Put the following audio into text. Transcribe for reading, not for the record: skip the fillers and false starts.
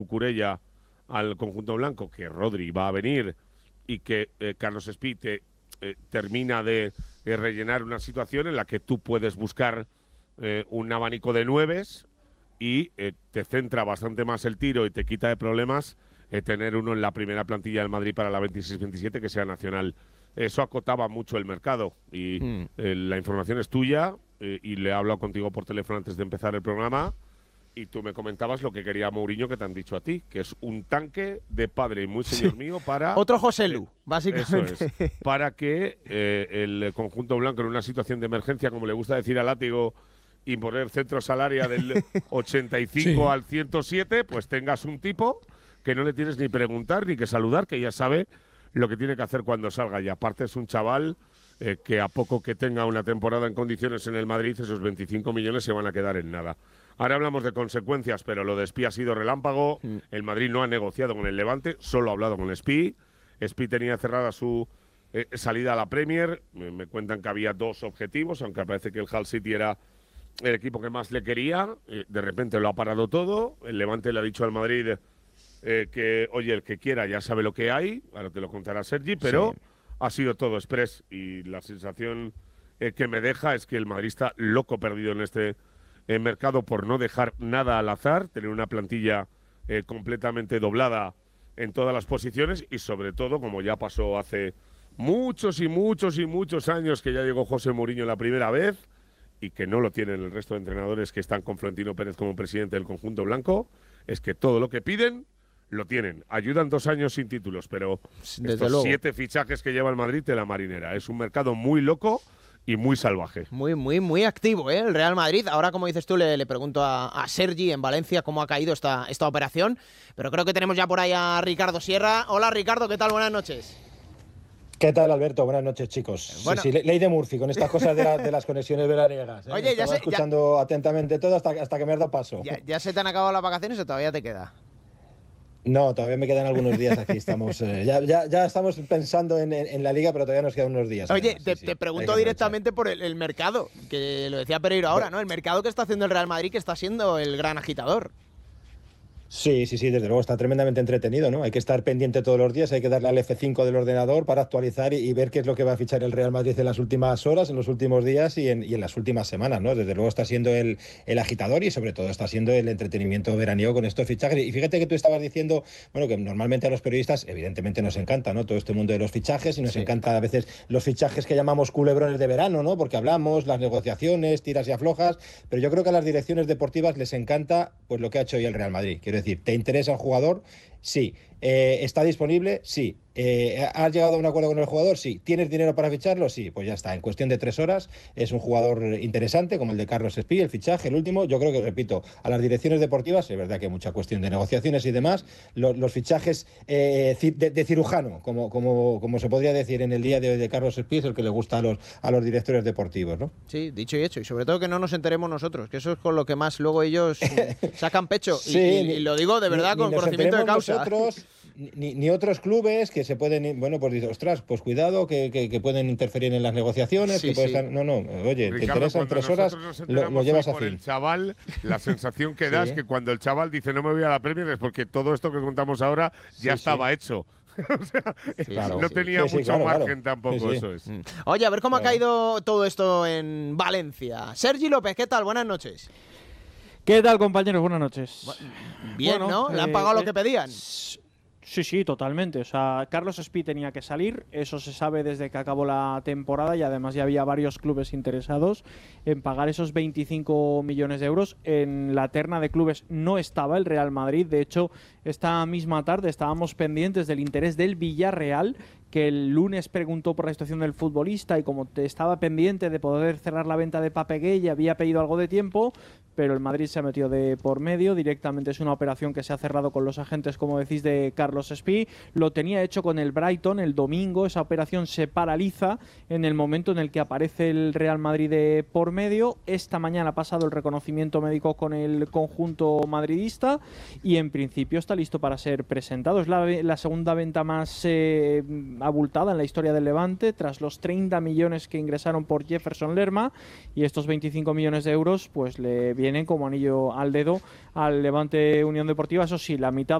Cucurella al conjunto blanco, que Rodri va a venir y que Carlos Espí termina de rellenar una situación en la que tú puedes buscar un abanico de nueves y te centra bastante más el tiro y te quita de problemas tener uno en la primera plantilla del Madrid para la 26-27 que sea nacional. Eso acotaba mucho el mercado y la información es tuya y le he hablado contigo por teléfono antes de empezar el programa y tú me comentabas lo que quería Mourinho que te han dicho a ti, que es un tanque de padre y muy señor mío para… Otro José Lu, básicamente. Eso es, para que el conjunto blanco en una situación de emergencia, como le gusta decir a Látigo, y poner centro salaria del 85 al 107, pues tengas un tipo que no le tienes ni preguntar ni que saludar, que ya sabe lo que tiene que hacer cuando salga. Y aparte es un chaval que a poco que tenga una temporada en condiciones en el Madrid, esos 25 millones se van a quedar en nada. Ahora hablamos de consecuencias, pero lo de Espí ha sido relámpago. El Madrid no ha negociado con el Levante, solo ha hablado con Espí. Espí tenía cerrada su salida a la Premier. Me cuentan que había dos objetivos, aunque parece que el Hull City era el equipo que más le quería. De repente lo ha parado todo. El Levante le ha dicho al Madrid que, oye, el que quiera ya sabe lo que hay. Ahora te lo contará Sergi, pero ha sido todo express. Y la sensación que me deja es que el Madrid está loco perdido en este mercado por no dejar nada al azar, tener una plantilla completamente doblada en todas las posiciones y sobre todo, como ya pasó hace muchos y muchos y muchos años que ya llegó José Mourinho la primera vez y que no lo tienen el resto de entrenadores que están con Florentino Pérez como presidente del conjunto blanco, es que todo lo que piden lo tienen. Ayudan 2 años sin títulos, pero desde estos luego 7 fichajes que lleva el Madrid de la marinera. Es un mercado muy loco y muy salvaje. Muy activo, ¿eh? El Real Madrid. Ahora, como dices tú, le pregunto a Sergi en Valencia cómo ha caído esta operación. Pero creo que tenemos ya por ahí a Ricardo Sierra. Hola, Ricardo, ¿qué tal? Buenas noches. ¿Qué tal, Alberto? Buenas noches, chicos. Bueno. Sí, ley de Murphy, con estas cosas de las conexiones veraniegas. Oye, Estaba escuchando atentamente todo hasta que me has dado paso. ¿Ya se te han acabado las vacaciones o todavía te queda? No, todavía me quedan algunos días aquí. Estamos ya estamos pensando en la liga, pero todavía nos quedan unos días. Oye, además. te pregunto directamente por el mercado, que lo decía Pereiro ahora, ¿no? El mercado que está haciendo el Real Madrid, que está siendo el gran agitador. Sí, desde luego está tremendamente entretenido, ¿no? Hay que estar pendiente todos los días, hay que darle al F5 del ordenador para actualizar y ver qué es lo que va a fichar el Real Madrid en las últimas horas, en los últimos días y en las últimas semanas, ¿no? Desde luego está siendo el agitador y sobre todo está siendo el entretenimiento veraniego con estos fichajes. Y fíjate que tú estabas diciendo, bueno, que normalmente a los periodistas evidentemente nos encanta, ¿no? Todo este mundo de los fichajes y nos encanta a veces los fichajes que llamamos culebrones de verano, ¿no? Porque hablamos, las negociaciones, tiras y aflojas, pero yo creo que a las direcciones deportivas les encanta pues lo que ha hecho hoy el Real Madrid. Quiero decir, ¿te interesa el jugador? Sí. ¿Está disponible? Sí. ¿Has llegado a un acuerdo con el jugador? Sí. ¿Tienes dinero para ficharlo? Sí. Pues ya está. En cuestión de 3 horas es un jugador interesante, como el de Carlos Espí, el fichaje, el último. Yo creo que, repito, a las direcciones deportivas, es verdad que hay mucha cuestión de negociaciones y demás, los fichajes de cirujano, como se podría decir en el día de hoy de Carlos Espí, es el que le gusta a los directores deportivos, ¿no? Sí, dicho y hecho. Y sobre todo que no nos enteremos nosotros, que eso es con lo que más luego ellos sacan pecho. Sí, y lo digo de verdad con conocimiento de causa. Nosotros, ni otros clubes que se pueden, bueno, pues dices, ostras, pues cuidado, que pueden interferir en las negociaciones. Sí, que sí. No, oye, Ricardo, te interesan 3 horas, lo llevas a por fin. el chaval, la sensación que da es que cuando el chaval dice no me voy a la Premier es porque todo esto que contamos ahora ya estaba hecho. O sea, Claro, no tenía mucho margen tampoco, Sí. eso es. Oye, a ver cómo ha caído todo esto en Valencia. Sergi López, ¿qué tal? Buenas noches. ¿Qué tal, compañeros? Buenas noches. Bien, Bueno, ¿no? ¿Le han pagado lo que pedían? Sí, totalmente. O sea, Carlos Espí tenía que salir, eso se sabe desde que acabó la temporada y además ya había varios clubes interesados en pagar esos 25 millones de euros. En la terna de clubes no estaba el Real Madrid, de hecho, esta misma tarde estábamos pendientes del interés del Villarreal, que el lunes preguntó por la situación del futbolista y como estaba pendiente de poder cerrar la venta de Papegué, había pedido algo de tiempo, pero el Madrid se ha metido de por medio. Directamente es una operación que se ha cerrado con los agentes, como decís, de Carlos Espí. Lo tenía hecho con el Brighton el domingo. Esa operación se paraliza en el momento en el que aparece el Real Madrid de por medio. Esta mañana ha pasado el reconocimiento médico con el conjunto madridista y en principio está listo para ser presentado. Es la segunda venta más abultada en la historia del Levante, tras los 30 millones que ingresaron por Jefferson Lerma, y estos 25 millones de euros pues le vienen como anillo al dedo al Levante Unión Deportiva. Eso sí, la mitad